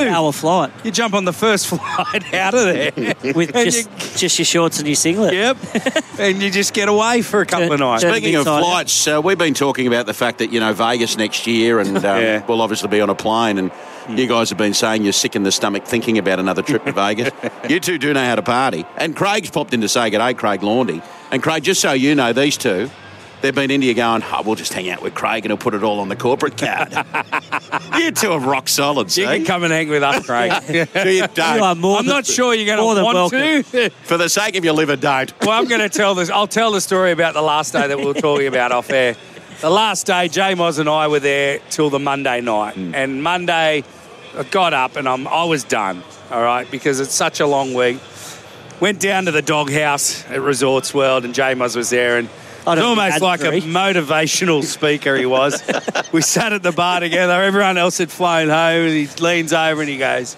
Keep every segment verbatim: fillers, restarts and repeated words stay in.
hour flight. You jump on the first flight out of there. With just, you, just your shorts and your singlet. Yep. And you just get away for a couple Turn, of nights. Speaking of flights, uh, we've been talking about the fact that, you know, Vegas next year and um, yeah. we'll obviously be on a plane and mm. you guys have been saying you're sick in the stomach thinking about another trip to Vegas. You two do know how to party. And Craig's popped in to say good day, Craig Laundy. And Craig, just so you know, these two, they've been India going, oh, we'll just hang out with Craig and he'll put it all on the corporate card. You two are rock solid, see? You can come and hang with us, Craig. You don't. You are more I'm than, not sure you're going to want welcome. to. For the sake of your liver, don't. Well, I'm going to tell this. I'll tell the story about the last day that we were talking about off air. The last day, J Moz and I were there till the Monday night. Mm. And Monday, I got up and I'm, I was done, all right, because it's such a long week. Went down to the doghouse at Resorts World and J Moz was there and it was almost like three. a motivational speaker he was. We sat at the bar together. Everyone else had flown home and he leans over and he goes,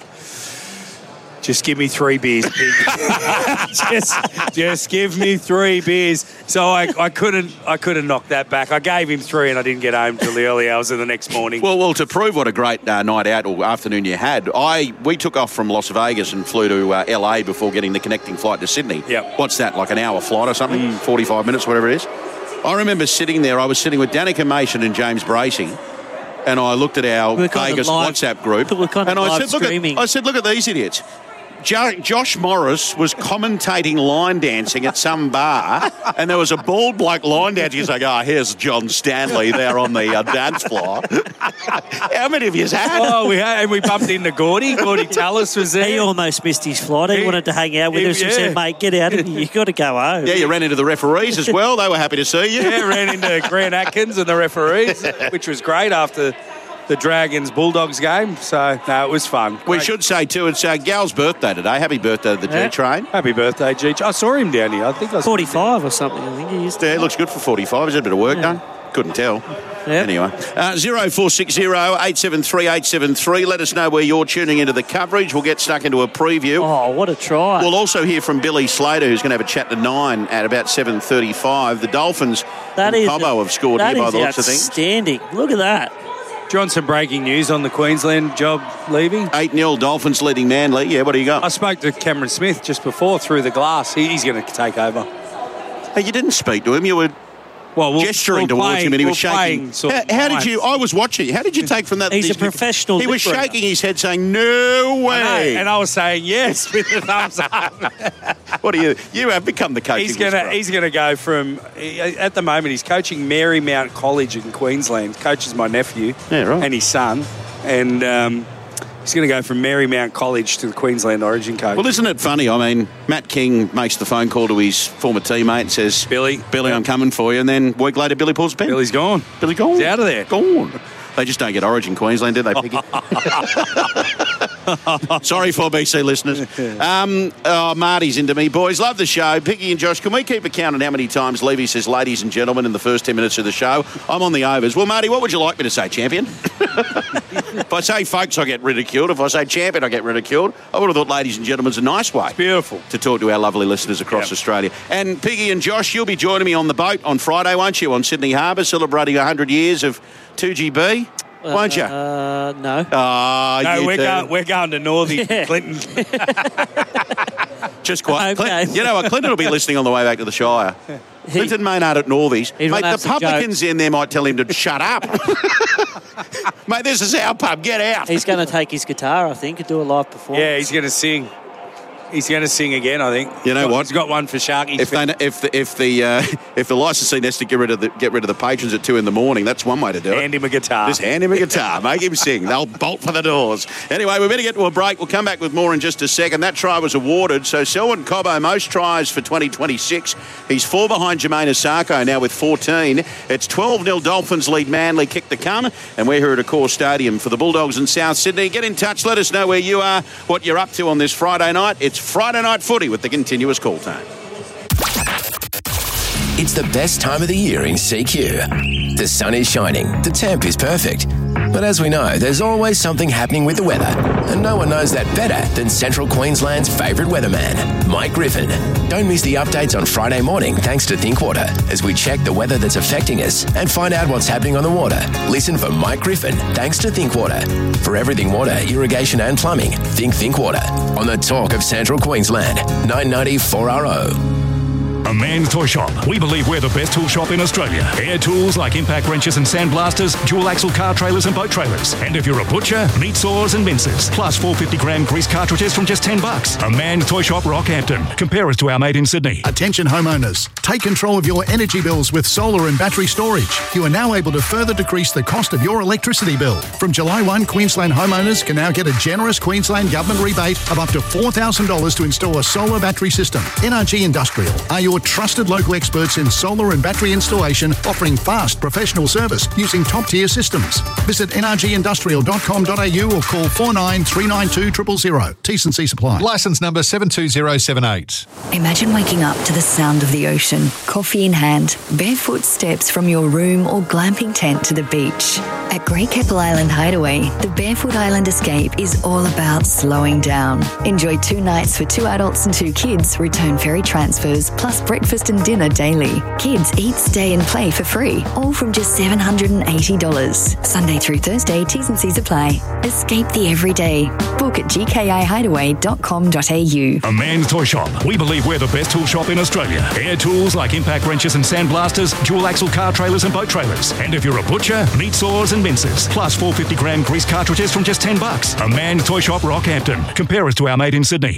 just give me three beers, pig. just, just give me three beers. So I, I couldn't I couldn't knock that back. I gave him three and I didn't get home till the early hours of the next morning. Well, well, to prove what a great uh, night out or afternoon you had, I we took off from Las Vegas and flew to uh, L A before getting the connecting flight to Sydney. Yep. What's that, like an hour flight or something? Mm. forty-five minutes, whatever it is. I remember sitting there. I was sitting with Danica Mason and James Bracey. And I looked at our Vegas live, WhatsApp group and I said, look at, I said, look at these idiots. Jo- Josh Morris was commentating line dancing at some bar, and there was a bald bloke line dancing. He's like, oh, here's John Stanley there on the uh, dance floor. How many of you had? Oh, we had, and we bumped into Gordy. Gordy Tallis was there. He almost missed his flight. He, he wanted to hang out with he, us. Yeah. He said, mate, get out of here. You've got to go home. Yeah, you ran into the referees as well. They were happy to see you. Yeah, ran into Grant Atkins and the referees, which was great after the Dragons Bulldogs game. So, no, it was fun. We Great. should say, too, it's uh, Gal's birthday today. Happy birthday to the yeah. G-Train. Happy birthday, G. I saw him down here. I think I was forty-five or something. I think he used to. Yeah, it looks good for forty-five. Is it a bit of work yeah. done? Couldn't tell. Yeah. Anyway, uh, zero four six zero eight seven three eight seven three. Let us know where you're tuning into the coverage. We'll get stuck into a preview. Oh, what a try. We'll also hear from Billy Slater, who's going to have a chat to nine at about seven thirty-five. The Dolphins that and Cobbo have scored here by the looks of things. Outstanding. Look at that. Johnson, breaking news on the Queensland job leaving. eight nil Dolphins leading Manly. Yeah, what do you got? I spoke to Cameron Smith just before through the glass. He, he's going to take over. Hey, you didn't speak to him. You were well, we'll gesturing we're towards playing, him and he was shaking. How, how did you... I was watching. How did you take from that? He's a professional. He was shaking his head saying, no way. I and I was saying yes with the thumbs up. What are you... You have become the coach. He's going to He's going to go from... At the moment, he's coaching Marymount College in Queensland. Coaches my nephew yeah, right. and his son. And... Um, He's going to go from Marymount College to the Queensland Origin coach. Well, isn't it funny? I mean, Matt King makes the phone call to his former teammate and says, Billy, Billy, I'm coming for you. And then a week later, Billy pulls the pen. Billy's gone. Billy gone. He's out of there. Gone. They just don't get Origin Queensland, do they, Piggy? Sorry for B C listeners. Um, oh, Marty's into me. Boys, love the show. Piggy and Josh, can we keep a count on how many times Levy says ladies and gentlemen in the first ten minutes of the show? I'm on the overs. Well, Marty, what would you like me to say, champion? If I say folks, I get ridiculed. If I say champion, I get ridiculed. I would have thought ladies and gentlemen's a nice way. It's beautiful. To talk to our lovely listeners across yep. Australia. And Piggy and Josh, you'll be joining me on the boat on Friday, won't you, on Sydney Harbour, celebrating one hundred years of two G B? Won't you? Uh, no. Oh, no, we're going, we're going to Northey, yeah. Clinton. Just quite. Okay. Clinton, you know what? Clinton will be listening on the way back to the Shire. He, Clinton Maynard at Northey's. Mate, the publicans in there might tell him to shut up. Mate, this is our pub. Get out. He's going to take his guitar, I think, and do a live performance. Yeah, he's going to sing. He's going to sing again, I think. You know what? He's got one for Sharky. If they, if the if the uh, if the licensee has to get rid of the get rid of the patrons at two in the morning, that's one way to do hand it. Hand him a guitar. Just hand him a guitar. Make him sing. They'll bolt for the doors. Anyway, we better get to a break. We'll come back with more in just a second. That try was awarded. So Selwyn Cobbo, most tries for twenty twenty-six. He's four behind Jermaine Asako now with fourteen. It's twelve nil Dolphins lead Manly, kick the cum. And we're here at Accor Stadium for the Bulldogs in South Sydney. Get in touch. Let us know where you are, what you're up to on this Friday night. It's Friday Night Footy with the continuous call time. It's the best time of the year in C Q. The sun is shining, the temp is perfect, But as we know, there's always something happening with the weather, and no one knows that better than Central Queensland's favourite weatherman, Mike Griffin. Don't miss the updates on Friday morning thanks to Thinkwater as we check the weather that's affecting us and find out what's happening on the water. Listen for Mike Griffin thanks to Thinkwater. For everything water, irrigation and plumbing, think Thinkwater. On the talk of Central Queensland, nine ninety four R O. A Man's Toy Shop. We believe we're the best tool shop in Australia. Air tools like impact wrenches and sandblasters, dual axle car trailers and boat trailers. And if you're a butcher, meat saws and mincers. Plus four fifty gram grease cartridges from just ten bucks. A Man's Toy Shop, Rockhampton. Compare us to our mate in Sydney. Attention homeowners. Take control of your energy bills with solar and battery storage. You are now able to further decrease the cost of your electricity bill. From July first, Queensland homeowners can now get a generous Queensland government rebate of up to four thousand dollars to install a solar battery system. N R G Industrial are your trusted local experts in solar and battery installation, offering fast professional service using top-tier systems. Visit n r g industrial dot com dot a u or call four nine three nine two zero zero zero. T's and C's apply. Licence number seven two zero seven eight. Imagine waking up to the sound of the ocean, coffee in hand, barefoot steps from your room or glamping tent to the beach. At Great Keppel Island Hideaway, the Barefoot Island Escape is all about slowing down. Enjoy two nights for two adults and two kids, return ferry transfers, plus breakfast and dinner daily. Kids eat, stay and play for free, all from just seven hundred eighty dollars. Sunday through Thursday, T's and C's apply. Escape the everyday. Book at g k i hideaway dot com dot a u. A Man's Toy Shop. We believe we're the best tool shop in Australia. Air tools like impact wrenches and sandblasters, dual axle car trailers and boat trailers. And if you're a butcher, meat saws and mincers. Plus four fifty gram grease cartridges from just ten bucks. A Man's Toy Shop, Rockhampton. Compare us to our mate in Sydney.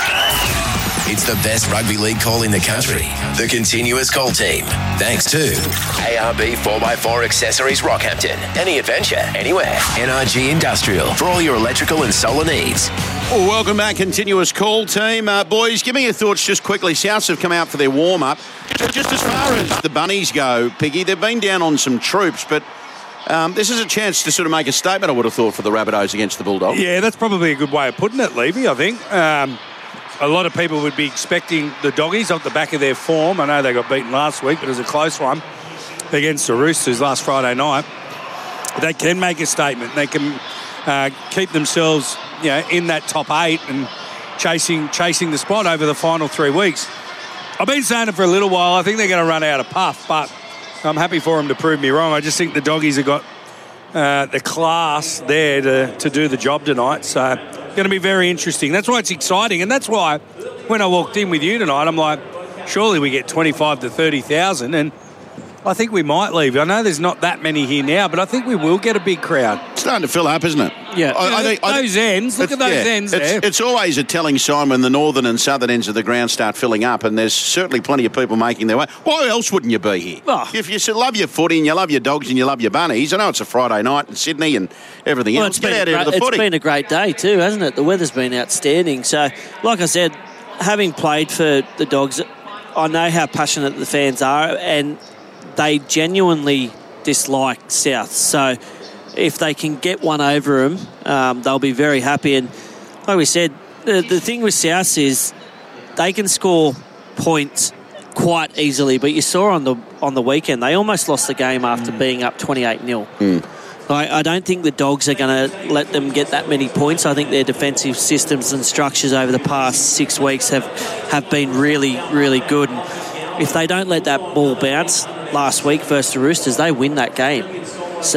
It's the best rugby league call in the country. The Continuous Call Team. Thanks to A R B four by four Accessories Rockhampton. Any adventure, anywhere. N R G Industrial for all your electrical and solar needs. Well, welcome back, Continuous Call Team. Uh, boys, give me your thoughts just quickly. Souths have come out for their warm-up. Just as far as the Bunnies go, Piggy, they've been down on some troops, but Um, this is a chance to sort of make a statement, I would have thought, for the Rabbitohs against the Bulldogs. Yeah, that's probably a good way of putting it, Levy, I think. Um, a lot of people would be expecting the Doggies off the back of their form. I know they got beaten last week, but it was a close one against the Roosters last Friday night. They can make a statement. They can uh, keep themselves, you know, in that top eight and chasing chasing the spot over the final three weeks. I've been saying it for a little while. I think they're going to run out of puff, but I'm happy for them to prove me wrong. I just think the Doggies have got uh, the class there to, to do the job tonight. So it's going to be very interesting. That's why it's exciting. And that's why when I walked in with you tonight, I'm like, surely we get twenty-five to thirty thousand. And I think we might leave. I know there's not that many here now, but I think we will get a big crowd. It's starting to fill up, isn't it? Yeah. I, I think, those I, ends, look at those yeah, ends it's, there. It's always a telling sign when the northern and southern ends of the ground start filling up, and there's certainly plenty of people making their way. Why else wouldn't you be here? Oh. If you love your footy and you love your Dogs and you love your Bunnies, I know it's a Friday night in Sydney and everything well, else. Get out here to the it's footy. It's been a great day too, hasn't it? The weather's been outstanding. So, like I said, having played for the Dogs, I know how passionate the fans are, and they genuinely dislike South. So if they can get one over them, um, they'll be very happy. And like we said, the, the thing with South is they can score points quite easily. But you saw on the on the weekend, they almost lost the game after mm. being up twenty-eight nil. Mm. I, I don't think the Dogs are going to let them get that many points. I think their defensive systems and structures over the past six weeks have, have been really, really good. And if they don't let that ball bounce last week versus the Roosters, they win that game. So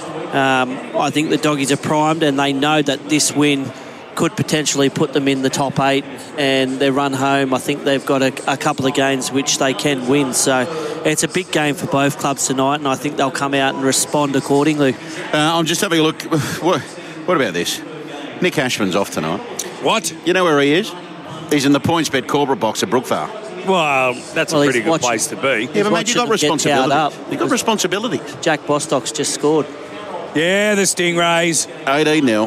um, I think the Doggies are primed, and they know that this win could potentially put them in the top eight, and their run home, I think they've got a, a couple of games which they can win. So it's a big game for both clubs tonight, and I think they'll come out and respond accordingly. Uh, I'm just having a look. What, what about this? Nick Ashman's off tonight. What? You know where he is? He's in the PointsBet corporate box at Brookvale. Well, that's well, a pretty good watching, place to be. Yeah, but mate, you've got responsibilities. You've got responsibilities. Jack Bostock's just scored. Yeah, the Stingrays. eighteen nil.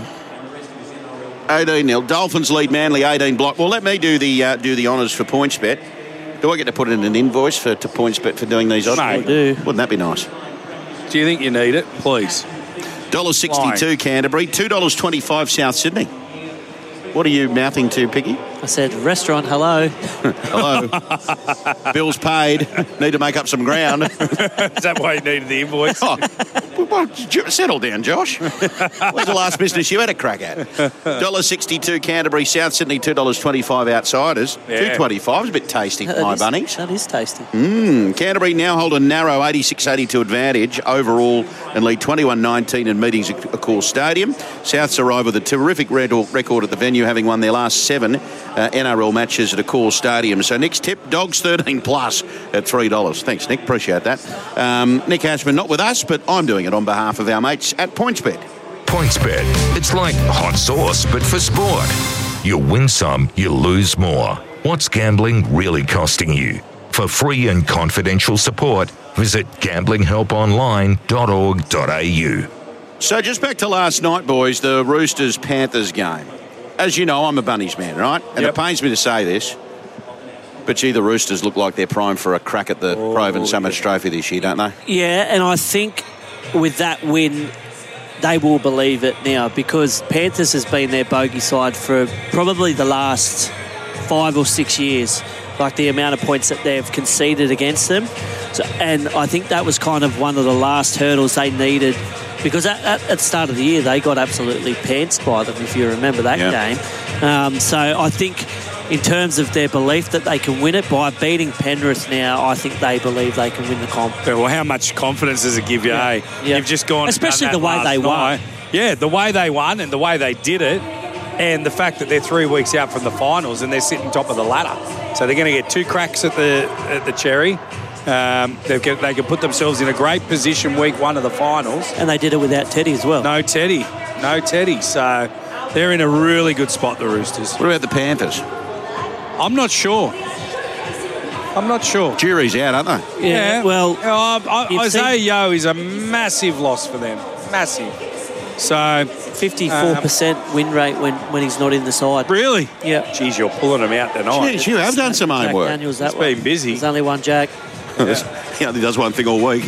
eighteen nil. Dolphins lead Manly eighteen block. Well, let me do the uh, do the honours for PointsBet. Do I get to put in an invoice for to PointsBet for doing these odds? I do. Wouldn't that be nice? Do you think you need it? Please. one dollar sixty-two Canterbury, two dollars twenty-five South Sydney. What are you mouthing to, Piggy? I said, restaurant, hello. Hello. Bills paid. Need to make up some ground. Is that why you needed the invoice? Oh, well, settle down, Josh. When's the last business you had a crack at? one dollar sixty-two Canterbury, South Sydney, two dollars twenty-five Outsiders. Yeah. two twenty-five is a bit tasty, That my is- bunnies. That is tasty. Mm, Canterbury now hold a narrow eighty-six eighty-two advantage overall and lead twenty-one nineteen in meetings at Accor Stadium. Souths arrive with a terrific record at the venue, having won their last seven uh, N R L matches at Accor Stadium. So Nick's tip, Dogs thirteen plus at three dollars. Thanks, Nick. Appreciate that. Um, Nick Ashman, not with us, but I'm doing it on behalf of our mates at PointsBet. PointsBet. It's like hot sauce, but for sport. You win some, you lose more. What's gambling really costing you? For free and confidential support, visit gambling help online dot org dot a u. So just back to last night, boys, the Roosters-Panthers game. As you know, I'm a Bunnies man, right? And Yep. it pains me to say this, but gee, the Roosters look like they're primed for a crack at the Oh, Provan Summits yeah. Trophy this year, don't they? Yeah, and I think with that win, they will believe it now because Panthers has been their bogey side for probably the last five or six years, like the amount of points that they've conceded against them. So, and I think that was kind of one of the last hurdles they needed because at, at, at the start of the year, they got absolutely pantsed by them, if you remember that Yeah. game. Um, so I think in terms of their belief that they can win it, by beating Penrith now, I think they believe they can win the comp. Yeah, well, how much confidence does it give you, Yeah. eh? Yeah. You've just gone... and Especially done the that way they last won. night. Yeah, the way they won and the way they did it, and the fact that they're three weeks out from the finals and they're sitting top of the ladder. So they're going to get two cracks at the at the cherry. Um, they can, they can put themselves in a great position week one of the finals. And they did it without Teddy as well. No Teddy. No Teddy. So they're in a really good spot, the Roosters. What about the Panthers? I'm not sure. I'm not sure. Jury's out, aren't they? Yeah, well, Uh, I- you've Isaiah seen- Yeo is a massive loss for them. Massive. So, fifty-four percent win rate when, when he's not in the side. really? Yeah. Geez, you're pulling them out tonight. Jeez, you have done some Jack homework. Daniels that It's way. been busy. There's only one Jack. He only does one thing all week.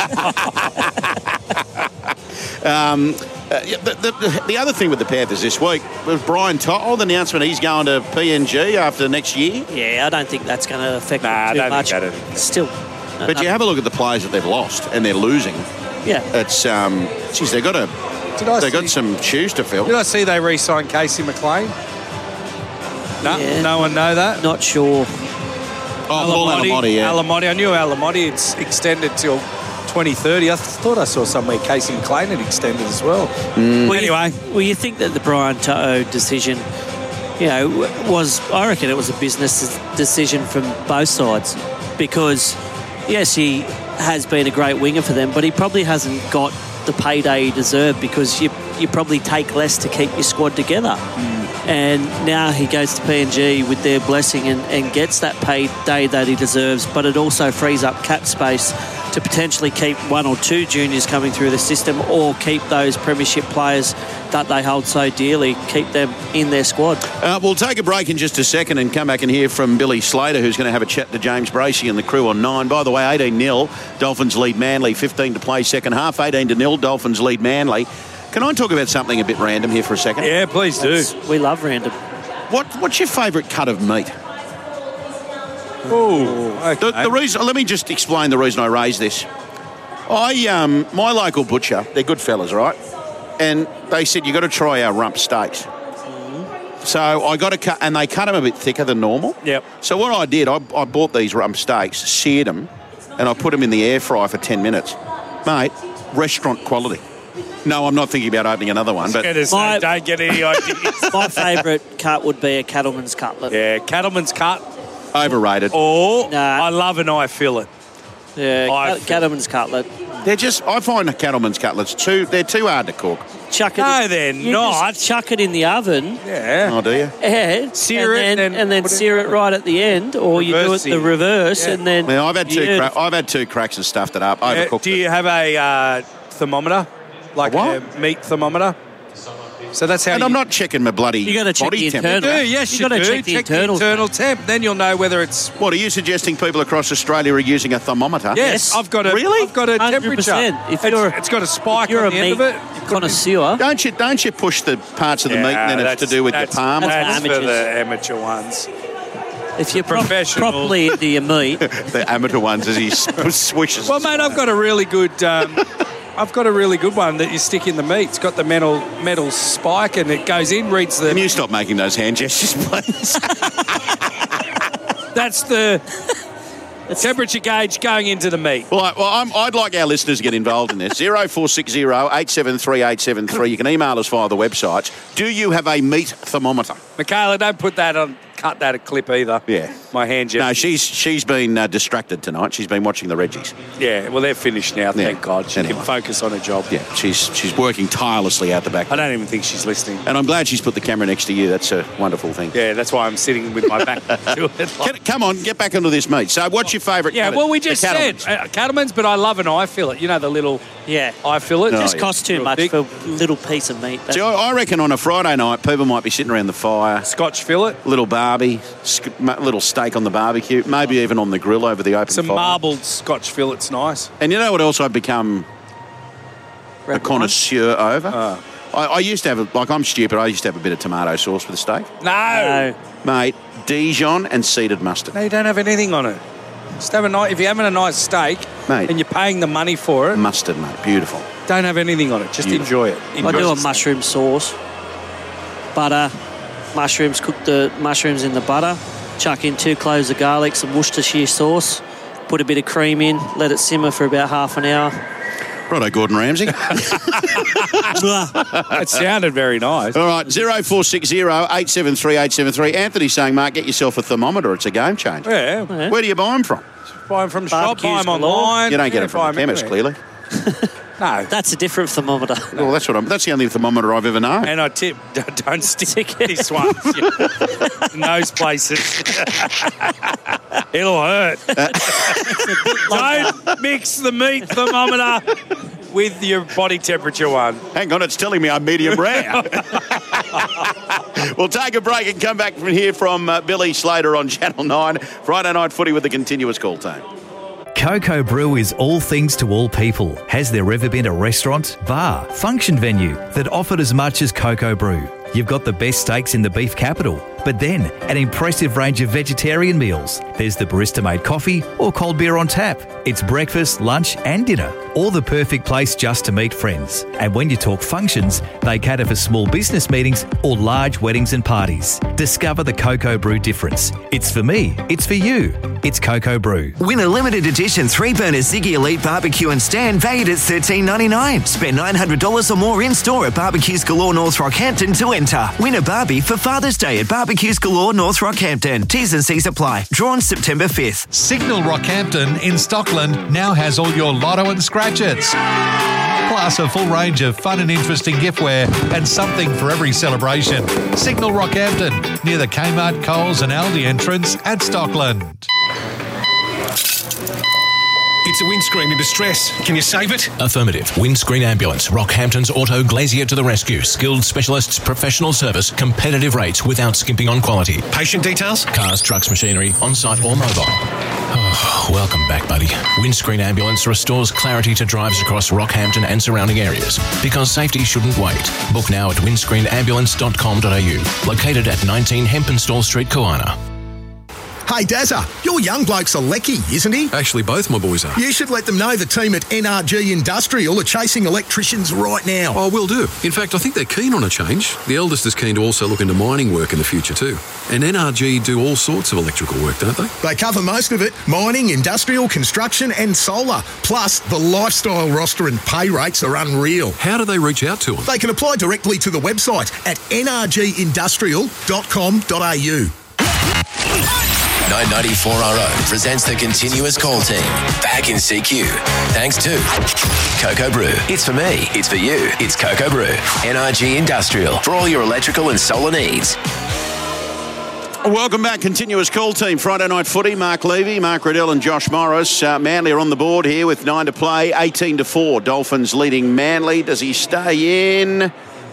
um, uh, yeah, the, the, the other thing with the Panthers this week was Brian Todd, the announcement he's going to P N G after next year. Yeah, I don't think that's going to affect Nah, I them too don't much. think that'd- Still. no, But no. you have a look at the players that they've lost and they're losing. Yeah. It's, um, geez, they've got, a, Did I they've got see- some shoes to fill. Did I see they re-signed Casey McLean? No, Yeah. no one know that. Not sure. Oh, Paul Alamotti, yeah. Alamotti. I knew Alamotti had extended till twenty thirty. I thought I saw somewhere Casey McLean had extended as well. Well, Anyway. You, well, you think that the Brian To'o decision, you know, was, I reckon it was a business decision from both sides because, yes, he has been a great winger for them, but he probably hasn't got the payday he deserved because you you probably take less to keep your squad together. And now he goes to P N G with their blessing and, and gets that payday that he deserves, but it also frees up cap space to potentially keep one or two juniors coming through the system or keep those premiership players that they hold so dearly, keep them in their squad. Uh, we'll take a break in just a second and come back and hear from Billy Slater, who's going to have a chat to James Bracey and the crew on nine. By the way, eighteen nil, Dolphins lead Manly, fifteen to play second half, eighteen to nil, Dolphins lead Manly. Can I talk about something a bit random here for a second? Yeah, please do. That's- we love random. What What's your favourite cut of meat? Oh, okay. The, the reason, let me just explain the reason I raised this. I, um, my local butcher, they're good fellas, right? And they said, you got to try our rump steaks. So I got to cut, and they cut them a bit thicker than normal. Yep. So what I did, I, I bought these rump steaks, seared them, and I put them in the air fryer for ten minutes. Mate, restaurant quality. No, I'm not thinking about opening another one, but Scared to say, My- don't get any ideas. My favourite cut would be a cattleman's cutlet. Yeah, cattleman's cut. overrated. Or Nah. I love an eye fillet. Yeah, I cat- feel- cattleman's cutlet. They're just, I find the cattleman's cutlets too, they're too hard to cook. Chuck it. No, in, they're you not. Just chuck it in the oven. Yeah. Oh, do you? Yeah, Sear and it then, and and then put it- sear it right at the end, or you do it Reverse the it. reverse, Yeah. and then. Now, I've had two, Yeah. cra- I've had two cracks and stuffed it up, Yeah, overcooked do you it. have a uh, thermometer? Like A a, what? meat thermometer? So that's how And you, I'm not checking my bloody You got to check body the temperature. internal. do. Yes, you you, got to do. check the check internal. the internal temp. Then you'll know whether it's... What, are you suggesting people across Australia are using a thermometer? Yes, Yes. I've got a, Really? I've got a one hundred temperature. percent. If It's- you're- it's got a spike You're on a the end meat of it. connoisseur. Don't you don't you push the parts of the meat and then it's to that's- do with your that's- palm? That's for Amateurs. the amateur ones. If you're pro- Professional. properly into your meat, The amateur ones as he swishes. Well, mate, I've got a really good. Um, I've got a really good one that you stick in the meat. It's got the metal metal spike and it goes in, reads the. Can you stop making those hand gestures, please? That's the temperature gauge going into the meat. Well, I, well I'm, I'd like our listeners to get involved in this. zero four six zero eight seven three eight seven three. You can email us via the websites. Do you have a meat thermometer? Michaela, don't put that on. Cut that a clip either. Yeah. My hand gestures. No, she's she's been uh, distracted tonight. She's been watching the Reggies. Yeah, well, they're finished now, thank Yeah. God. She Anyway. can focus on her job. Yeah, she's she's working tirelessly out the back. I don't even think she's listening. And I'm glad she's put the camera next to you. That's a wonderful thing. Yeah, that's why I'm sitting with my back to it. Can, come on, get back onto this meat. So what's your favourite? Yeah, cut- well, we the just said cattleman's? uh, cattleman's, but I love an eye fillet. You know, the little yeah, eye fillet. No, just yeah. costs too Real much thick. for a little piece of meat. See, I, I reckon on a Friday night, people might be sitting around the fire, Scotch fillet. little barbie, sc- m- little steak on the barbecue, maybe even on the grill over the open Some fire. marbled Scotch fillet's nice. And you know what else I've become a Red wine. connoisseur over? Uh. I, I used to have, a, like I'm stupid, I used to have a bit of tomato sauce with the steak. No. No. Mate, Dijon and seeded mustard. No, you don't have anything on it. Just have a nice, if you're having a nice steak Mate. and you're paying the money for it, Mustard, mate, beautiful. don't have anything on it. Just Beautiful. enjoy it. I Enjoy do a the mushroom sauce. Butter, mushrooms, cook the mushrooms in the butter, chuck in two cloves of garlic, some Worcestershire sauce, put a bit of cream in, let it simmer for about half an hour. Righto, Gordon Ramsay. It sounded very nice. All right, zero four six zero eight seven three eight seven three. Anthony's saying, Mark, get yourself a thermometer. It's a game changer. Yeah. Yeah. Where do you buy them from? Buy them from the shop, buy Barbecues them galore. online. You don't get Yeah, them from the buy 'em chemist, anywhere. clearly. No. That's a different thermometer. Well, that's what I'm. That's the only thermometer I've ever known. And I tip, don't stick this one in those places. It'll hurt. Don't mix the meat thermometer with your body temperature one. Hang on, it's telling me I'm medium rare. We'll take a break and come back from here from uh, Billy Slater on Channel nine. Friday Night Footy with the continuous call team. Coco Brew is all things to all people. Has there ever been a restaurant, bar, function venue that offered as much as Coco Brew? You've got the best steaks in the beef capital, but then an impressive range of vegetarian meals. There's the barista-made coffee or cold beer on tap. It's breakfast, lunch and dinner, or the perfect place just to meet friends. And when you talk functions, they cater for small business meetings or large weddings and parties. Discover the Coco Brew difference. It's for me, it's for you. It's Coco Brew. Win a limited edition three-burner Ziggy Elite barbecue and stand valued at thirteen ninety-nine. Spend nine hundred dollars or more in-store at Barbecues Galore North Rockhampton to enter. Win a Barbie for Father's Day at Barbecues Galore North Rockhampton. T's and C's apply. Drawn September fifth. Signal Rockhampton in Stockland now has all your lotto and scratchers. Plus a full range of fun and interesting giftware and something for every celebration. Signal Rockhampton, near the Kmart, Coles and Aldi entrance at Stockland. It's a windscreen in distress. Can you save it? Affirmative. Windscreen Ambulance. Rockhampton's Auto Glazier to the rescue. Skilled specialists, professional service, competitive rates without skimping on quality. Patient details? Cars, trucks, machinery, on-site or mobile. Oh, welcome back, buddy. Windscreen Ambulance restores clarity to drives across Rockhampton and surrounding areas. Because safety shouldn't wait. Book now at windscreen ambulance dot com dot a u. Located at nineteen Hempenstall Street, Koana. Hey, Dazza, your young bloke's a lecky, isn't he? Actually, both my boys are. You should let them know the team at N R G Industrial are chasing electricians right now. Oh, will do. In fact, I think they're keen on a change. The eldest is keen to also look into mining work in the future too. And N R G do all sorts of electrical work, don't they? They cover most of it, mining, industrial, construction and solar. Plus, the lifestyle roster and pay rates are unreal. How do they reach out to them? They can apply directly to the website at n r g industrial dot com dot a u. nine ninety-four R O presents the continuous call team. Back in C Q. Thanks to Coco Brew. It's for me. It's for you. It's Coco Brew. N R G Industrial. For all your electrical and solar needs. Welcome back, continuous call team. Friday Night Footy. Mark Levy, Mark Riddell and Josh Morris. Uh, Manly are on the board here with nine to play. eighteen to four. Dolphins leading Manly. Does he stay in?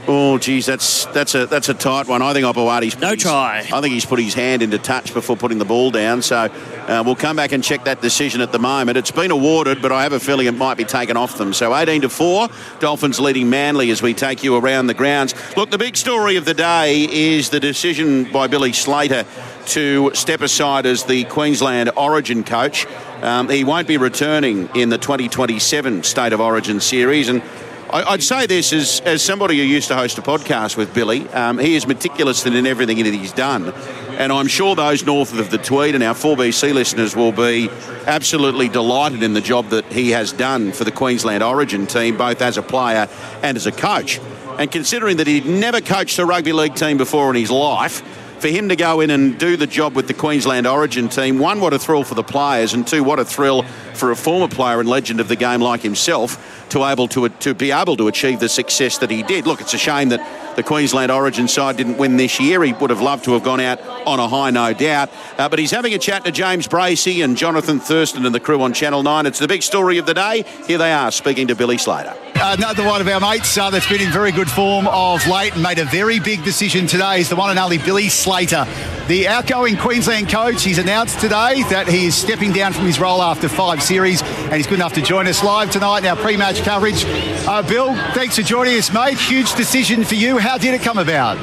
Oh, geez, that's that's a that's a tight one. I think Opawati's no his, try. I think he's put his hand into touch before putting the ball down. So uh, we'll come back and check that decision at the moment. It's been awarded, but I have a feeling it might be taken off them. So eighteen to four, Dolphins leading Manly as we take you around the grounds. Look, the big story of the day is the decision by Billy Slater to step aside as the Queensland Origin coach. Um, he won't be returning in the twenty twenty-seven State of Origin series, and I'd say this as, as somebody who used to host a podcast with Billy. Um, he is meticulous in everything that he's done. And I'm sure those north of the Tweed and our four B C listeners will be absolutely delighted in the job that he has done for the Queensland Origin team, both as a player and as a coach. And considering that he'd never coached a rugby league team before in his life, for him to go in and do the job with the Queensland Origin team, one, what a thrill for the players, and two, what a thrill for a former player and legend of the game like himself to able to to be able to achieve the success that he did. Look, it's a shame that the Queensland Origin side didn't win this year. He would have loved to have gone out on a high, no doubt. Uh, but he's having a chat to James Bracey and Jonathan Thurston and the crew on Channel nine. It's the big story of the day. Here they are speaking to Billy Slater. Another one of our mates uh, that's been in very good form of late and made a very big decision today is the one and only Billy Slater. The outgoing Queensland coach, he's announced today that he is stepping down from his role after five series, and he's good enough to join us live tonight in our pre-match coverage. Uh, Bill, thanks for joining us, mate. Huge decision for you. How did it come about?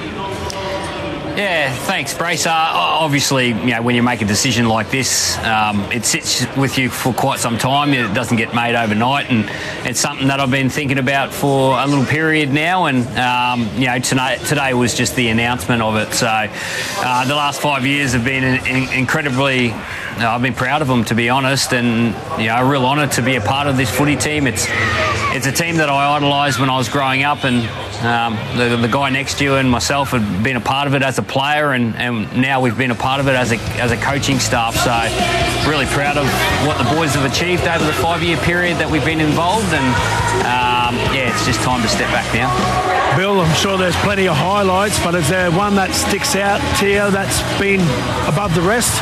Yeah, thanks, Brace. Uh, obviously, you know, when you make a decision like this, um, it sits with you for quite some time. It doesn't get made overnight, and it's something that I've been thinking about for a little period now. And um, you know, tonight, today was just the announcement of it. So uh, the last five years have been in, incredibly. I've been proud of them, to be honest, and you know, a real honour to be a part of this footy team. It's it's a team that I idolised when I was growing up, and um, the, the guy next to you and myself had been a part of it as a player, and, and now we've been a part of it as a as a coaching staff. So really proud of what the boys have achieved over the five-year period that we've been involved, and um, yeah, it's just time to step back now. Bill, I'm sure there's plenty of highlights, but is there one that sticks out to you that's been above the rest?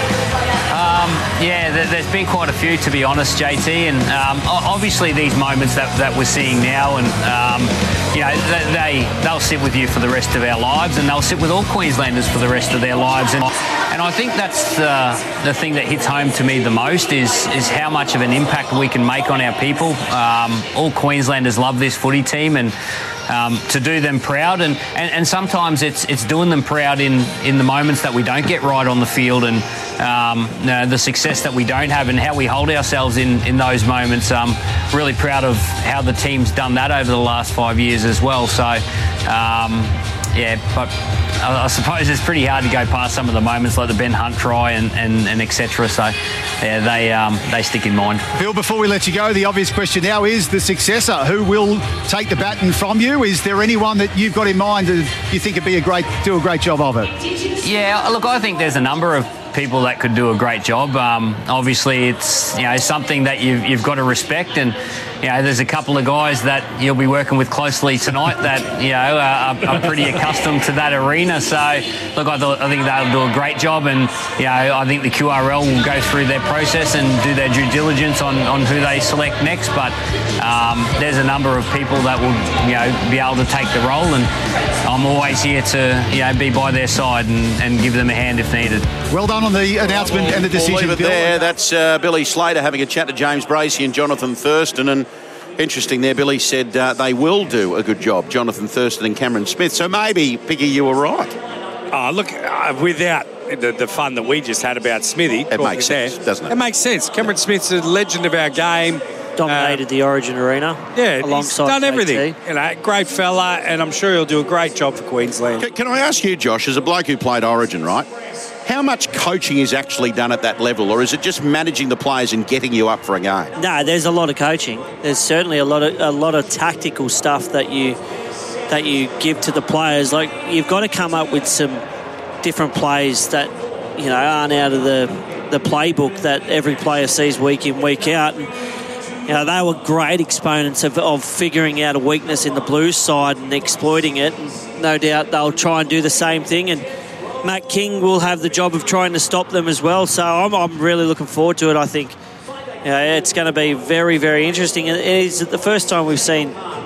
Um, yeah, there's been quite a few, to be honest, J T, and um, obviously these moments that, that we're seeing now, and um, you know, they they'll sit with you for the rest of our lives, and they'll sit with all Queenslanders for the rest of their lives, and and I think that's the the thing that hits home to me the most is is how much of an impact we can make on our people. Um, all Queenslanders love this footy team, and Um, to do them proud, and, and, and sometimes it's it's doing them proud in, in the moments that we don't get right on the field, and um, you know, the success that we don't have and how we hold ourselves in, in those moments. I'm really proud of how the team's done that over the last five years as well. So, um, yeah, but I, I suppose it's pretty hard to go past some of the moments like the Ben Hunt try and, and, and et cetera. So, yeah, they um, they stick in mind. Bill, before we let you go, the obvious question now is the successor. Who will take the baton from you? Is there anyone that you've got in mind that you think would be a great, do a great job of it? Yeah, look, I think there's a number of people that could do a great job. Um, obviously, it's you know something that you've you've got to respect, and you know there's a couple of guys that you'll be working with closely tonight that you know are, are pretty accustomed to that arena. So look, I, thought, I think they'll do a great job, and you know I think the Q R L will go through their process and do their due diligence on, on who they select next. But um, there's a number of people that will you know be able to take the role, and I'm always here to you know be by their side and, and give them a hand if needed. Well done on the announcement we'll, and the decision. We'll leave it Bill. there. That's uh, Billy Slater having a chat to James Bracey and Jonathan Thurston. And interesting there, Billy said uh, they will do a good job, Jonathan Thurston and Cameron Smith. So maybe, Piggy, you were right. Oh, look, uh, without the, the fun that we just had about Smithy. It makes sense, there, doesn't it? It makes sense. Cameron Smith's a legend of our game. Dominated uh, the Origin arena. Yeah, alongside he's done J T. everything. You know, great fella, and I'm sure he'll do a great job for Queensland. Can, can I ask you, Josh, as a bloke who played Origin, right? How much coaching is actually done at that level, or is it just managing the players and getting you up for a game? No, there's a lot of coaching. There's certainly a lot of a lot of tactical stuff that you that you give to the players. Like you've got to come up with some different plays that you know aren't out of the the playbook that every player sees week in, week out. And, you know, they were great exponents of, of figuring out a weakness in the Blues side and exploiting it. And no doubt they'll try and do the same thing. And Matt King will have the job of trying to stop them as well. So I'm, I'm really looking forward to it. I think you know, it's going to be very, very interesting. And it is the first time we've seen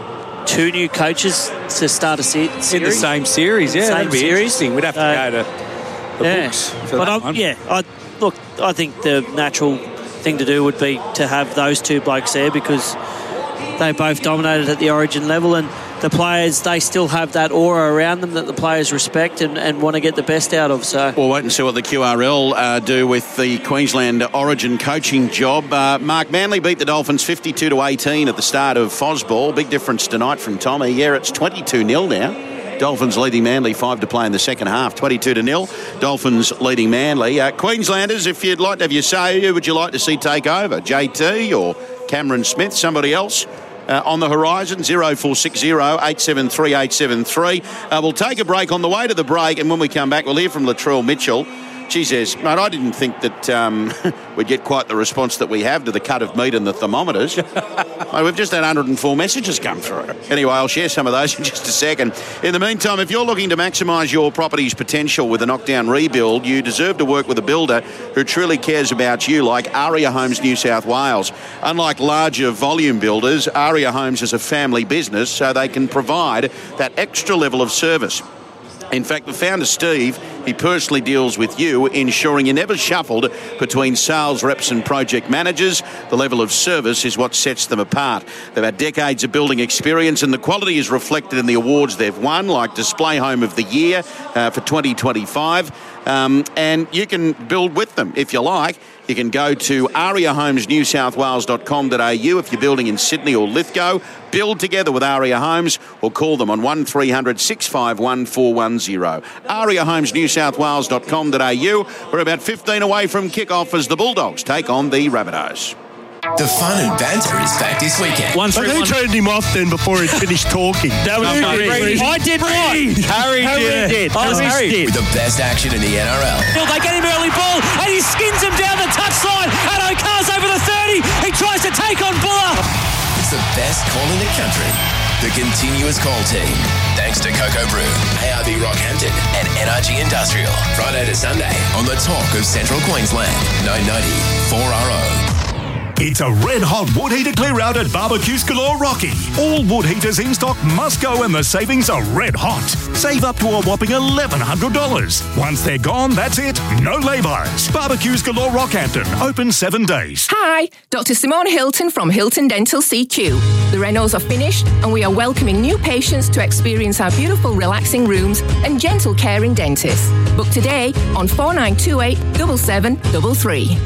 two new coaches to start a se- series. In the same series, yeah. Same that'd be series. interesting. We'd have to Uh, go to the yeah. books for but that I, one. yeah, I, look, I think the natural thing to do would be to have those two blokes there because they both dominated at the Origin level, and the players, they still have that aura around them that the players respect and, and want to get the best out of. So we'll wait and see what the Q R L uh, do with the Queensland Origin coaching job. Uh, Mark Manly beat the Dolphins fifty-two to eighteen at the start of Fosball. Big difference tonight from Tommy. Yeah, it's twenty-two nil now. Dolphins leading Manly, five to play in the second half, twenty-two to nil. Dolphins leading Manly. Uh, Queenslanders, if you'd like to have your say, who would you like to see take over? J T or Cameron Smith, somebody else? Uh, on the horizon, zero four six zero, eight seven three, eight seven three. Uh, we'll take a break. On the way to the break, and when we come back, we'll hear from Latrell Mitchell. She says, mate, I didn't think that um, we'd get quite the response that we have to the cut of meat and the thermometers. Mate, we've just had one hundred four messages come through. Anyway, I'll share some of those in just a second. In the meantime, if you're looking to maximise your property's potential with a knockdown rebuild, you deserve to work with a builder who truly cares about you, like Aria Homes New South Wales. Unlike larger volume builders, Aria Homes is a family business, so they can provide that extra level of service. In fact, the founder, Steve, he personally deals with you, ensuring you're never shuffled between sales reps and project managers. The level of service is what sets them apart. They've had decades of building experience, and the quality is reflected in the awards they've won, like Display Home of the Year uh, for twenty twenty-five. Um, and you can build with them if you like. You can go to aria homes new south wales dot com dot a u if you're building in Sydney or Lithgow. Build together with Aria Homes or call them on one three hundred, six five one, four one zero. aria homes new south wales dot com dot a u. We're about fifteen away from kick-off as the Bulldogs take on the Rabbitohs. The fun and banter is back this weekend. One, three, who turned him off then before he finished talking? That was no, Harry. I did what? Harry, Harry did. did. I was Harry. did. With the best action in the N R L. They get him early ball and he skins him down the touchline. And O'Carr's over the thirty. He tries to take on Buller. It's the best call in the country. The continuous call team. Thanks to Cocoa Brew, A R B Rockhampton and N R G Industrial. Friday to Sunday on the talk of Central Queensland. nine ninety four R O. It's a red-hot wood heater clear-out at Barbecues Galore Rocky. All wood heaters in stock must go and the savings are red-hot. Save up to a whopping eleven hundred dollars. Once they're gone, that's it. No lay-bys. Barbecues Galore Rockhampton. Open seven days. Hi, Doctor Simone Hilton from Hilton Dental C Q. The renos are finished and we are welcoming new patients to experience our beautiful relaxing rooms and gentle caring dentists. Book today on four nine two eight, seven seven three three.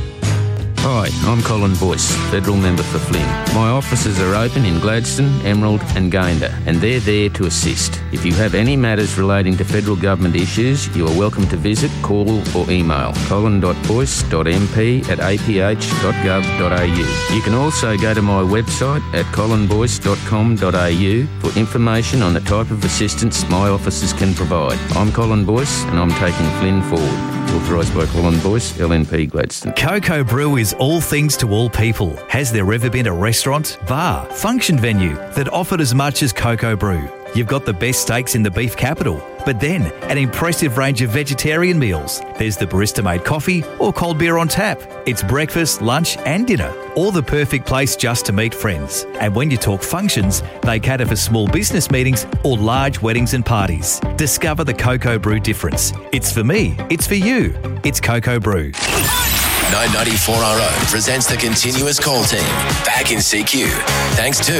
Hi, I'm Colin Boyce, Federal Member for Flynn. My offices are open in Gladstone, Emerald and Gayndah, and they're there to assist. If you have any matters relating to federal government issues, you are welcome to visit, call or email colin dot boyce dot m p at a p h dot gov dot a u. You can also go to my website at colin boyce dot com dot a u for information on the type of assistance my offices can provide. I'm Colin Boyce and I'm taking Flynn forward. Authorised by Colin Boyce, L N P Gladstone. Cocoa Brew is all things to all people. Has there ever been a restaurant, bar, function venue that offered as much as Cocoa Brew? You've got the best steaks in the beef capital, but then an impressive range of vegetarian meals. There's the barista-made coffee or cold beer on tap. It's breakfast, lunch and dinner, or the perfect place just to meet friends. And when you talk functions, they cater for small business meetings or large weddings and parties. Discover the Cocoa Brew difference. It's for me. It's for you. It's Cocoa Brew. nine ninety-four R O presents the continuous call team. Back in C Q. Thanks to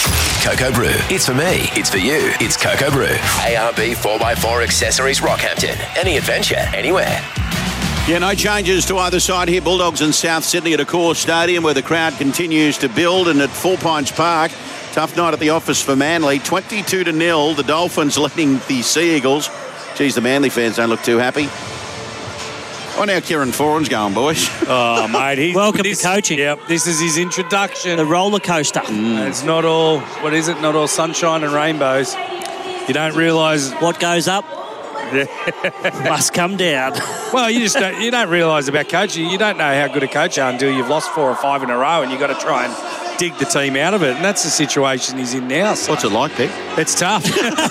Cocoa Brew. It's for me. It's for you. It's Cocoa Brew. A R B four by four Accessories Rockhampton. Any adventure, anywhere. Yeah, no changes to either side here. Bulldogs in South Sydney at Accor Stadium where the crowd continues to build, and at Four Pines Park, tough night at the office for Manly. twenty-two to nil. The Dolphins leading the Sea Eagles. Geez, the Manly fans don't look too happy. Oh, now Kieran Foran's going, boys. Oh, mate. He's, Welcome this, to coaching. Yep, this is his introduction. The roller coaster. Mm. It's not all, what is it, not all sunshine and rainbows. You don't realise... What goes up must come down. Well, you just don't, you don't realise about coaching. You don't know how good a coach you are until you've lost four or five in a row and you've got to try and dig the team out of it. And that's the situation he's in now. So. What's it like, Pete? It's tough.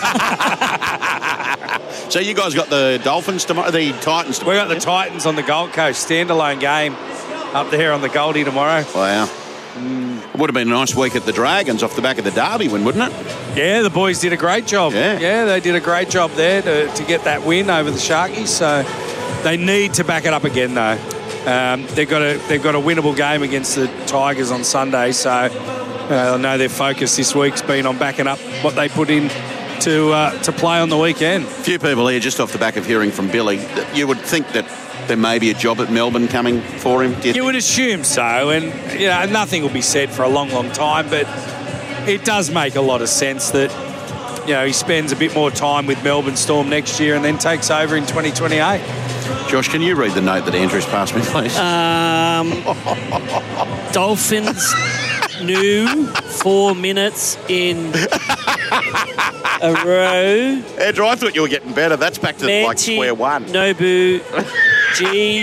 So you guys got the Dolphins tomorrow, the Titans tomorrow? We got the Titans on the Gold Coast, standalone game up there on the Goldie tomorrow. Wow. Mm. It would have been a nice week at the Dragons off the back of the Derby win, wouldn't it? Yeah, the boys did a great job. Yeah, yeah they did a great job there to, to get that win over the Sharkies. So they need to back it up again, though. Um, they've got a they've got a winnable game against the Tigers on Sunday. So uh, I know their focus this week's been on backing up what they put in to uh, to play on the weekend. A few people here, just off the back of hearing from Billy, that you would think that there may be a job at Melbourne coming for him. Do you, you would assume so, and you know nothing will be said for a long, long time. But it does make a lot of sense that you know he spends a bit more time with Melbourne Storm next year and then takes over in twenty twenty-eight. Josh, can you read the note that Andrew's passed me, please? Um, Dolphins new four minutes in a row. Andrew, I thought you were getting better. That's back to Manti, like square one. Nobu, G,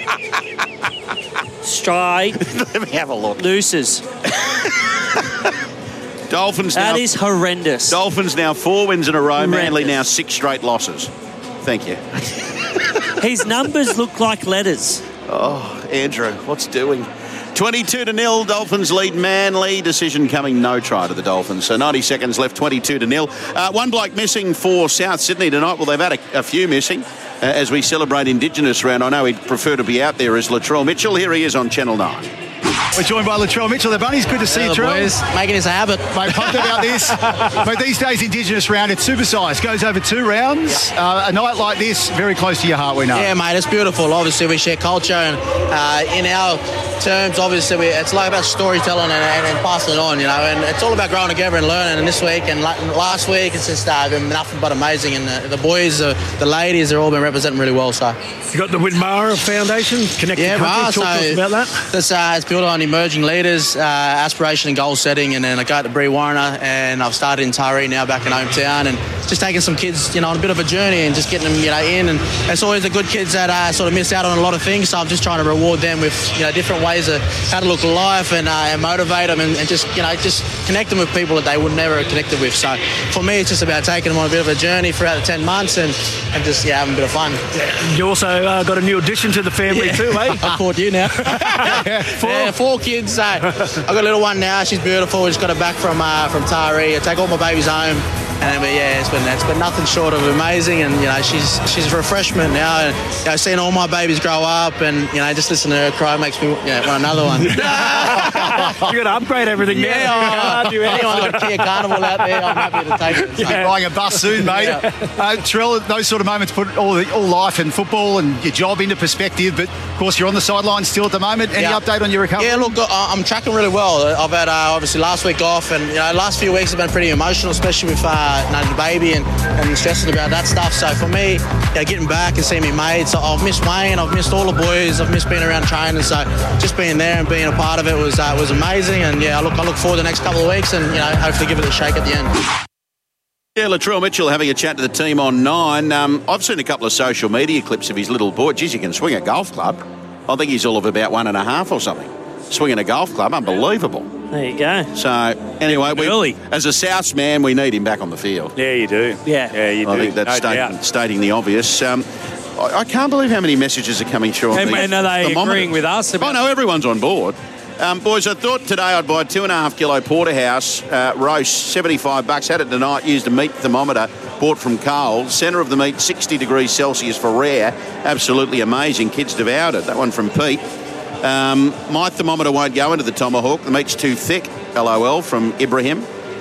Strike. Let me have a look. Loses. Dolphins that now. That is horrendous. Dolphins now four wins in a row. Horrendous. Manly now six straight losses. Thank you. His numbers look like letters. Oh, Andrew, what's doing? twenty-two to nil, Dolphins lead Manly. Decision coming, no try to the Dolphins. So ninety seconds left, twenty-two to nil. Uh, one bloke missing for South Sydney tonight. Well, they've had a, a few missing uh, as we celebrate Indigenous round. I know he'd prefer to be out there as Latrell Mitchell. Here he is on Channel nine. We're joined by Latrell Mitchell. The Bunnies, good to see yeah, you, Trell. Boys, making this a habit. Mate, pumped about this. But these days, Indigenous round, it's supersized. Goes over two rounds. Yeah. Uh, a night like this, very close to your heart, we know. Yeah, mate, it's beautiful. Obviously, we share culture, and uh, in our terms, obviously, we, it's like about storytelling and, and, and passing it on, you know. And it's all about growing together and learning. And this week and last week, it's just uh, been nothing but amazing. And the, the boys, uh, the ladies, they've all been representing really well. So you got the Widmara Foundation, Connect yeah, the Country. Talk so to us about that. This, uh, it's built on emerging leaders. Uh, aspiration and goal setting, and then I go to Brewarrina, and I've started in Taree now back in hometown, and just taking some kids, you know, on a bit of a journey and just getting them, you know, in. And it's always the good kids that uh, sort of miss out on a lot of things. So I'm just trying to reward them with, you know, different ways of how to look at life and, uh, and motivate them and, and just, you know, just connect them with people that they would never have connected with. So for me, it's just about taking them on a bit of a journey throughout the ten monts and, and just yeah, having a bit of fun. Yeah. You also uh, got a new addition to the family yeah. too, eh? I caught you now. four. Yeah, four kids. So I've got a little one now. She's beautiful. We just got her back from uh, from Taree. I take all my babies home. And but yeah, it's been it's been nothing short of amazing, and you know she's she's a refreshment now. And you know, seeing all my babies grow up, and you know just listening to her cry makes me yeah want another one. You're gonna upgrade everything yeah, now. Yeah, do anyone got a Kia Carnival out there? I'm happy to take it. So. Yeah. Buying a bus soon, mate. yeah. uh, Trell, those sort of moments put all the, all life and football and your job into perspective. But of course, you're on the sidelines still at the moment. Any yeah. update on your recovery? Yeah, look, I'm tracking really well. I've had uh, obviously last week off, and you know last few weeks have been pretty emotional, especially with. Uh, Uh, you know, the baby and, and stressing about that stuff. So for me, you know, getting back and seeing me mates, I've missed Wayne, I've missed all the boys, I've missed being around training. So just being there and being a part of it was uh, was amazing. And yeah, I look I look forward to the next couple of weeks and you know hopefully give it a shake at the end. Yeah, Latrell Mitchell having a chat to the team on nine. Um, I've seen a couple of social media clips of his little boy. Geez, he can swing a golf club. I think he's all of about one and a half or something. Swinging a golf club, unbelievable. There you go. So, anyway, we, as a Souths man, we need him back on the field. Yeah, you do. Yeah. Yeah, you do. I think that's no stating, stating the obvious. Um, I, I can't believe how many messages are coming through on and, the And are they agreeing with us? About I know everyone's on board. Um, boys, I thought today I'd buy a two and a half kilo porterhouse uh, roast, seventy-five bucks. Had it tonight, used a meat thermometer, bought from Coles. Centre of the meat, sixty degrees Celsius for rare. Absolutely amazing. Kids devoured it. That one from Pete. Um, my thermometer won't go into the tomahawk. The meat's too thick. L O L from Ibrahim.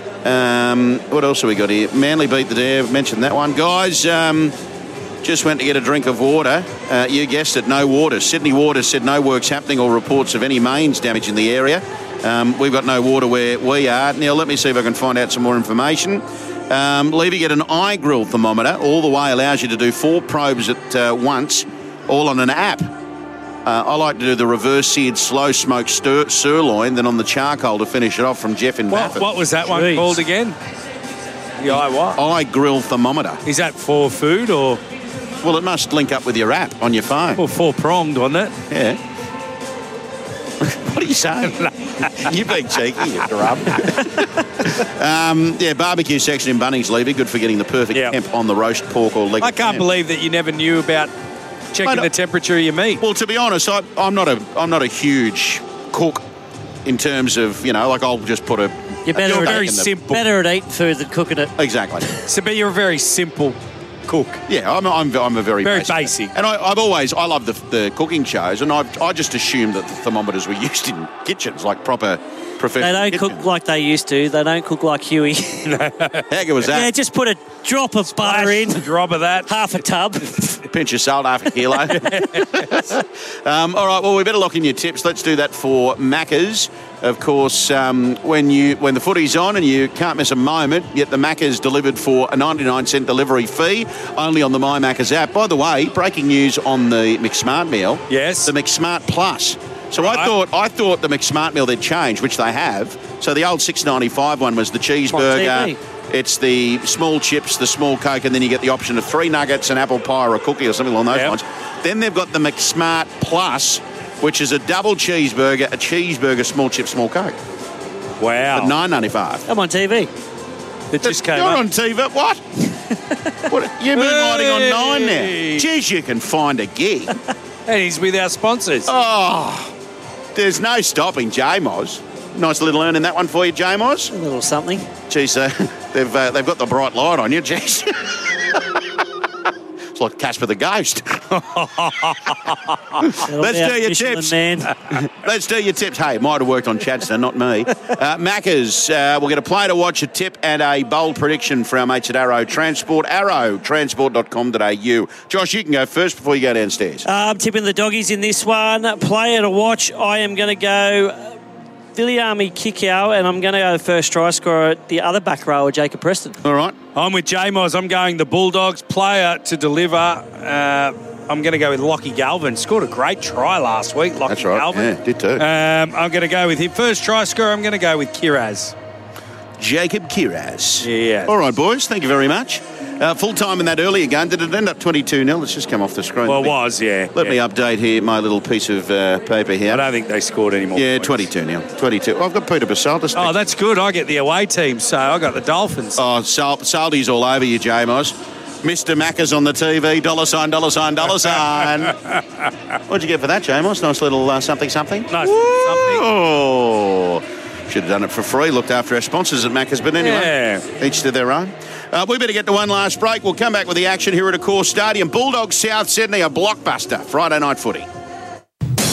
Um, what else have we got here? Manly beat the Dare. Mentioned that one. Guys, um, just went to get a drink of water. Uh, you guessed it, no water. Sydney Water said no works happening or reports of any mains damage in the area. Um, we've got no water where we are. Now, let me see if I can find out some more information. Um, Levy, get an iGrill thermometer. All the way allows you to do four probes at uh, once, all on an app. Uh, I like to do the reverse seared slow smoked stir- sirloin, then on the charcoal to finish it off from Jeff in What, Baffin. what was that one Jeez. called again? The I what? iGrill thermometer. Is that for food or? Well, it must link up with your app on your phone. Well, four pronged, wasn't it? Yeah. What are you saying? You're being cheeky, you drum. um, yeah, barbecue section in Bunnings, Levy. Good for getting the perfect yep. temp on the roast pork or leg. I can't ham. believe that you never knew about checking Mate, the temperature of your meat. Well, to be honest, I, I'm not a I'm not a huge cook. in terms of, you know, like I'll just put a... You're better, a at, very in the- simple. better at eating food than cooking it. Exactly. So, but you're a very simple cook. Yeah, I'm, I'm, I'm a very, Very basic. basic. And I, I've always, I love the, the cooking shows, and I've, I just assumed that the thermometers were used in kitchens, like proper professional They don't kitchens. cook like they used to. They don't cook like Huey. How good was that? Yeah, just put a drop of butter in. A drop of that. Half a tub. Pinch of salt, half a kilo. um, all right, well, we better lock in your tips. Let's do that for Macca's. Of course, um, when you when the footy's on and you can't miss a moment, yet the Macca's delivered for a ninety-nine cent delivery fee, only on the My Macca's app. By the way, breaking news on the McSmart meal. Yes. The McSmart Plus. So Right. I thought I thought the McSmart meal they'd changed, which they have. So the old six ninety-five one was the cheeseburger. T V. It's the small chips, the small Coke, and then you get the option of three nuggets, an apple pie, or a cookie, or something along those Yep. lines. Then they've got the McSmart Plus, which is a double cheeseburger, a cheeseburger, small chip, small Coke. Wow. At nine ninety-five. I'm on T V. It just came You're up. on T V. What? what? You're moonlighting on nine now. Geez, you can find a gig. And he's with our sponsors. Oh, there's no stopping J-Moz. Nice little earn in that one for you, J-Moz. A little something. Geez, uh, they've uh, they've got the bright light on you. Geez. It's like Casper the Ghost. Let's do your tips. Man. Let's do your tips. Hey, it might have worked on Chadstone, not me. Uh, Macca's, uh, we'll get a play to watch, a tip, and a bold prediction for our mates at Arrow Transport. arrow transport dot com dot a u. Josh, you can go first before you go downstairs. Uh, I'm tipping the doggies in this one. Player to watch. I am going to go Viliami Kikau, and I'm going to go the first try scorer at the other back row, Jacob Preston. All right. I'm with J-Moz. I'm going the Bulldogs. Player to deliver. Uh, I'm going to go with Lockie Galvin. Scored a great try last week, Lockie That's right. Galvin. Yeah, did too. Um, I'm going to go with him. First try scorer, I'm going to go with Kiraz. Jacob Kiraz. Yeah. All right, boys. Thank you very much. Uh, full time in that earlier game. Did it end up twenty-two nil? Let's just come off the screen. Well, it Let me- was, yeah. Let yeah. me update here my little piece of uh, paper here. I don't think they scored any more Yeah, points. twenty-two nil. twenty-two. I've got Peter Basaltis. Oh, that's good. I get the away team, so I got the Dolphins. Oh, Sal- Saldy's all over you, J-Moz. Mister Macca's on the T V. Dollar sign, dollar sign, dollar sign. What'd you get for that, J-Moz? Nice little uh, something, something? Nice something. Oh, should have done it for free. Looked after our sponsors at Macca's, but anyway, Yeah. each to their own. Uh, we better get to one last break. We'll come back with the action here at Accor Stadium. Bulldogs South Sydney, a blockbuster Friday night footy.